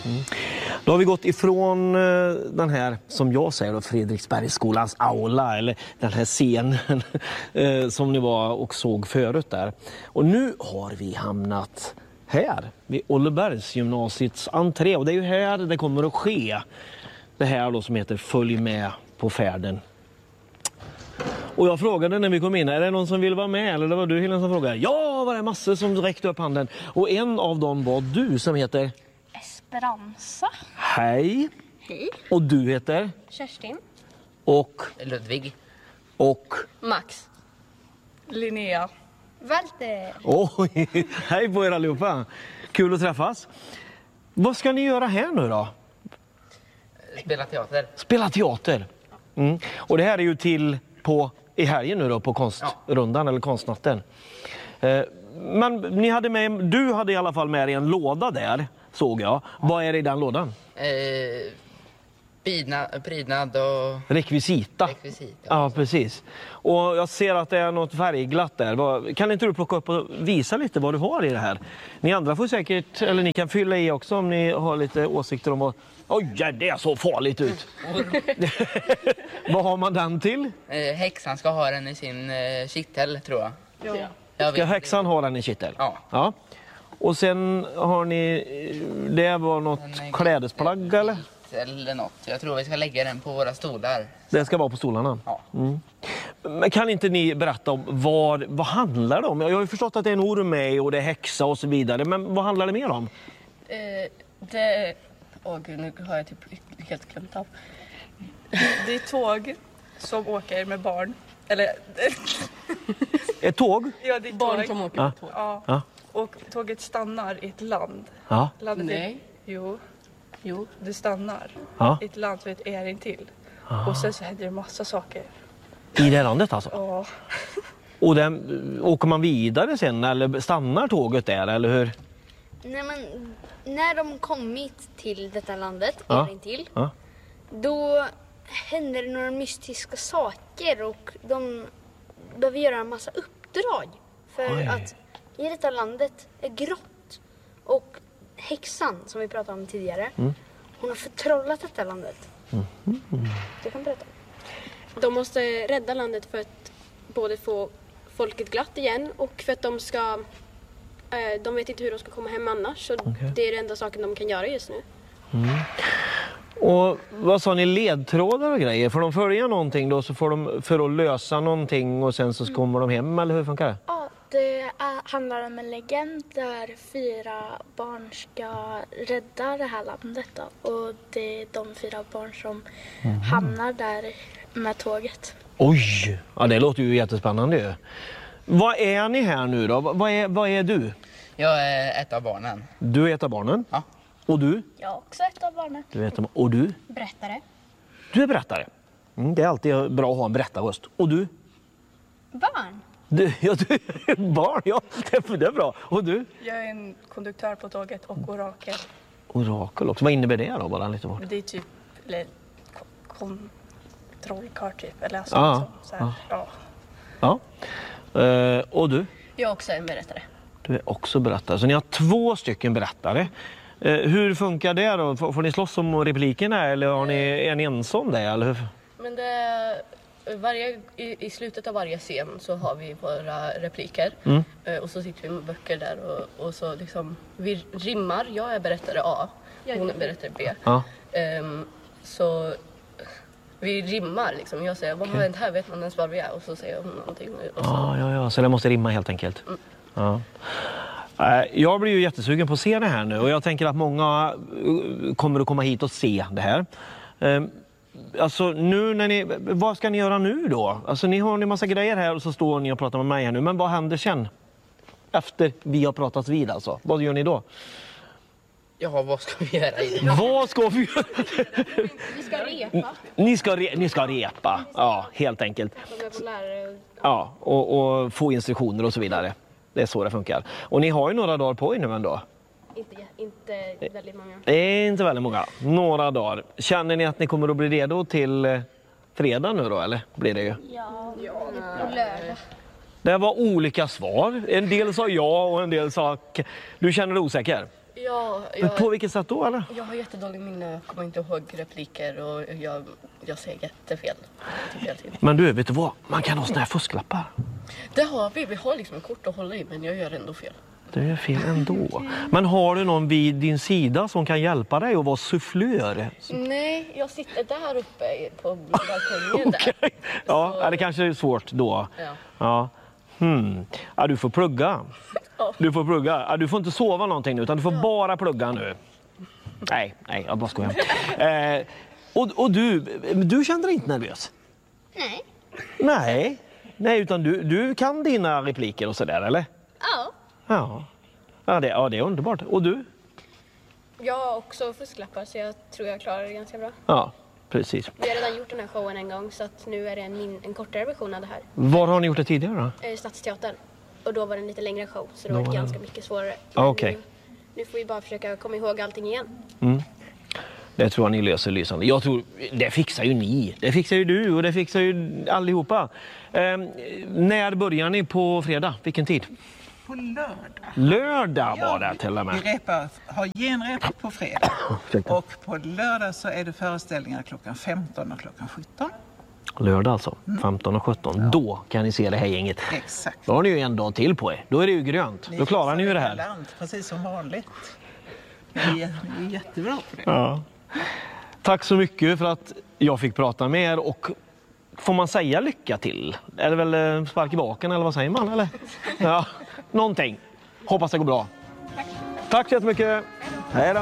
Då har vi gått ifrån den här, som jag säger, Fredriksbergsskolans aula, eller den här scenen som ni var och såg förut där. Och nu har vi hamnat här vid Ollebergsgymnasiets entré, och det är ju här det kommer att ske. Det här då som heter Följ med på färden. Och jag frågade när vi kom in, är det någon som vill vara med? Eller det var du, Helena, som frågade. Ja, var det massor som räckte upp handen. Och en av dem var du, som heter Esperanza. Hej. Hej. Och du heter? Kerstin. Och? Ludvig. Och? Max. Linnea. Walter. Oj, hej på er allihopa. Kul att träffas. Vad ska ni göra här nu då? Spela teater. Spela teater. Mm. Och det här är ju till i helgen nu då, på konstrundan eller konstnatten. Men ni hade du hade i alla fall med dig en låda där, såg jag. Vad är det i den lådan? Prydnad och rekvisita. Ja, precis. Och jag ser att det är något färgglatt där. Kan inte du plocka upp och visa lite vad du har i det här? Ni andra får säkert, eller ni kan fylla i också om ni har lite åsikter om vad... Oj, det är så farligt ut. Vad har man den till? Häxan ska ha den i sin kittel, tror jag. Ja. Ska häxan ha den i kittel? Ja. Och sen har ni... Det var något klädesplagg, eller? Eller något. Jag tror vi ska lägga den på våra stolar. Det ska vara på stolarna? Ja. Mm. Men kan inte ni berätta om vad handlar det om? Jag har ju förstått att det är en orm med och det är häxa och så vidare. Men vad handlar det mer om? Gud, nu har jag typ helt glömt av. Det är tåg som åker med barn. Eller... Ett tåg? Ja, det är barn tåg. som åker med tåg. Ja. Och tåget stannar i ett land. Ja. Nej. Jo, det stannar i ett land som heter Erin till. Och sen så händer det massa saker. I det landet alltså? Ja. Och åker man vidare sen eller stannar tåget där, eller hur? Nej, men när de kommit till detta landet, Erin till, då händer det några mystiska saker och de behöver göra en massa uppdrag. För att i detta landet är grått och häxan, som vi pratade om tidigare, hon har förtrollat detta landet. Du kan berätta. De måste rädda landet för att både få folket glatt igen och för att de vet inte hur de ska komma hem annars. Så det är den enda saken de kan göra just nu. Och vad sa ni, ledtrådar och grejer? Får de följa någonting då, så får de för att lösa någonting och sen så kommer de hem, eller hur funkar det? Ja, det handlar om en legend där 4 barn ska rädda det här landet då. Och det är de 4 barn som hamnar där med tåget. Oj, ja, det låter ju jättespännande ju. Vad är ni här nu då? Vad är du? Jag är ett av barnen. Du är ett av barnen? Ja. Och du? Jag är också ett av barnen. Och du? Berättare. Du är berättare. Det är alltid bra att ha en berättarröst. Och du? Barn. Du är barn, ja. Det är bra. Och du? Jag är en konduktör på tåget och orakel. Orakel också. Vad innebär det då? Bara lite bort. Det är typ kontrollkart typ. Eller alltså, så här. Ja. Och du? Jag är också en berättare. Du är också berättare. Så ni har 2 stycken berättare. Hur funkar det då? Får ni slåss om replikerna eller är ni ensam det? Eller hur? Men i slutet av varje scen så har vi våra repliker. Och så sitter vi med böcker där och så liksom, vi rimmar. Jag är berättare A, hon är berättare B. Så vi rimmar liksom. Jag säger, vad har hänt här? Vet man ens var vi är? Och så säger hon någonting. Och så. Så det måste rimma helt enkelt. Ja. Jag blir ju jättesugen på att se det här nu. Och jag tänker att många kommer att komma hit och se det här. Alltså nu vad ska ni göra nu då? Alltså ni har en massa grejer här och så står ni och pratar med mig här nu. Men vad händer sen? Efter vi har pratat vid alltså. Vad gör ni då? Ja, vad ska vi göra? Vad ska vi göra? Vi ska repa. Ni ska repa, ja, helt enkelt. Ja, och få instruktioner och så vidare. Det är så det funkar. Och ni har ju några dagar på er nu ändå. Inte väldigt många. Det är inte väldigt många. Några dagar. Känner ni att ni kommer att bli redo till fredag nu då, eller? Blir det ju? Ja. Lördag. Det var olika svar. En del sa ja och en del sa... Du känner dig osäker? Ja, På vilket sätt då, eller? Jag har jättedålig minne, jag kommer inte ihåg repliker och jag säger jättefel. Men du, vet du vad? Man kan ha såna här fusklappar. Det har vi. Vi har liksom en kort att hålla i, men jag gör ändå fel. Det är fel ändå. Men har du någon vid din sida som kan hjälpa dig att vara sufflör? Nej, jag sitter där uppe på balkongen där. Okay. Ja, det kanske är svårt då. Ja. Ja, du får plugga. Du får plugga. Ja, du får inte sova någonting nu, utan du får bara plugga nu. Nej, jag bara skojar. Och du känner dig inte nervös? Nej, utan du kan dina repliker och sådär, eller? Ja. Ja, det är underbart. Och du? Jag har också fusklappar, så jag tror jag klarar det ganska bra. Ja, precis. Vi har redan gjort den här showen en gång, så att nu är det en kortare version av det här. Var har ni gjort det tidigare då? Stadsteatern. Och då var det en lite längre show, så det var ganska mycket svårare. Okej. Nu får vi bara försöka komma ihåg allting igen. Det tror jag ni löser lysande. Jag tror, det fixar ju ni. Det fixar ju du och det fixar ju allihopa. När börjar ni på fredag? Vilken tid? På lördag. Lördag var det till och med. Vi har genrep på fredag. Och på lördag så är det föreställningar klockan 15 och klockan 17. Lördag alltså, 15 och 17. Ja. Då kan ni se det här gänget. Exakt. Då har ni ju en dag till på er. Då är det ju grönt. Då klarar ni ju det här. Land, precis som vanligt. Ni är jättebra på det. Ja. Tack så mycket för att jag fick prata med er, och får man säga lycka till? Är det väl spark i baken eller vad säger man? Eller? Ja, någonting. Hoppas det går bra. Tack så jättemycket. Hej då.